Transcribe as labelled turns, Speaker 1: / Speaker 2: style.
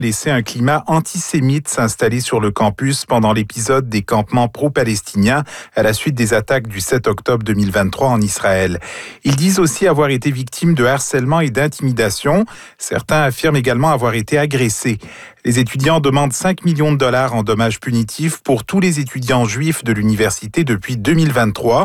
Speaker 1: laissé un climat antisémite s'installer sur le campus pendant l'épisode des campements pro-palestiniens à la suite des attaques du 7 octobre 2023 en Israël. Ils disent aussi avoir été victimes de harcèlement et d'intimidation. Certains affirment également avoir été agressés. Les étudiants demandent 5 millions de dollars en dommages punitifs pour tous les étudiants juifs de l'université depuis 2023.